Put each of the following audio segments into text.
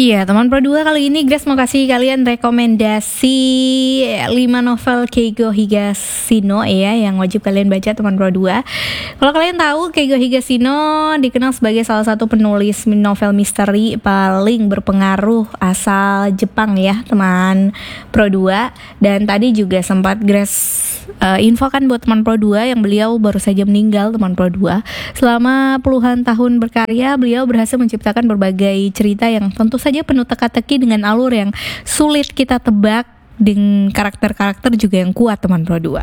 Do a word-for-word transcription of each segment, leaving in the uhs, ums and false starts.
Iya, teman Pro dua kali ini Grace mau kasih kalian rekomendasi lima novel Keigo Higashino ya, yang wajib kalian baca teman Pro dua. Kalau kalian tahu, Keigo Higashino dikenal sebagai salah satu penulis novel misteri paling berpengaruh asal Jepang ya, teman Pro dua. Dan tadi juga sempat Grace uh, infokan buat teman Pro dua yang beliau baru saja meninggal, teman Pro dua. Selama puluhan tahun berkarya, beliau berhasil menciptakan berbagai cerita yang tentu saja penuh teka-teki dengan alur yang sulit kita tebak, dengan karakter-karakter juga yang kuat teman Pro dua.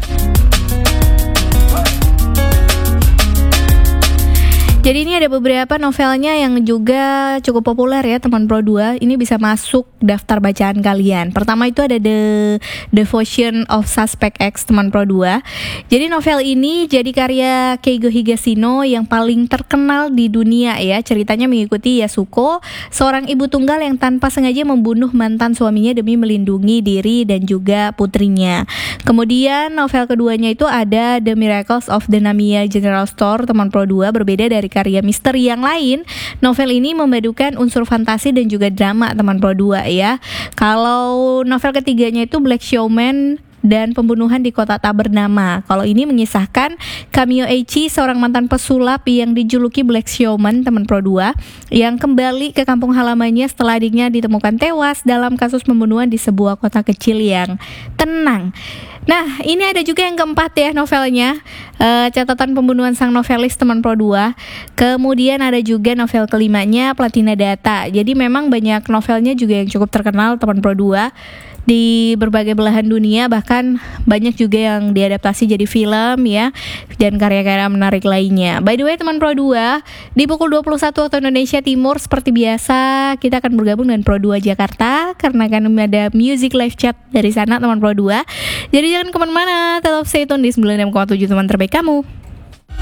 Jadi ini ada beberapa novelnya yang juga cukup populer ya teman Pro dua. Ini bisa masuk daftar bacaan kalian. Pertama itu ada The Devotion of Suspect X teman Pro dua. Jadi novel ini jadi karya Keigo Higashino yang paling terkenal di dunia ya. Ceritanya mengikuti Yasuko, seorang ibu tunggal yang tanpa sengaja membunuh mantan suaminya demi melindungi diri dan juga putrinya. Kemudian novel keduanya itu ada The Miracles of the Namiya General Store teman Pro dua. Berbeda dari karya misteri yang lain, novel ini memadukan unsur fantasi dan juga drama teman Pro dua ya. Kalau novel ketiganya itu Black Showman dan pembunuhan di kota tak bernama. Kalau ini mengisahkan Kamio Eiichi, seorang mantan pesulap yang dijuluki Black Showman teman Pro dua, yang kembali ke kampung halamannya setelah adiknya ditemukan tewas dalam kasus pembunuhan di sebuah kota kecil yang tenang. Nah, ini ada juga yang keempat ya novelnya, uh, catatan pembunuhan sang novelis teman Pro dua. Kemudian ada juga novel kelimanya, Platina Data. Jadi memang banyak novelnya juga yang cukup terkenal teman Pro dua di berbagai belahan dunia, bahkan banyak juga yang diadaptasi jadi film ya, dan karya-karya menarik lainnya. By the way teman Pro dua, di pukul dua puluh satu waktu Indonesia Timur seperti biasa kita akan bergabung dengan Pro dua Jakarta, karena akan ada music live chat dari sana teman Pro dua. Jadi jangan kemana-mana, tetap stay tune di sembilan puluh enam koma tujuh teman terbaik kamu.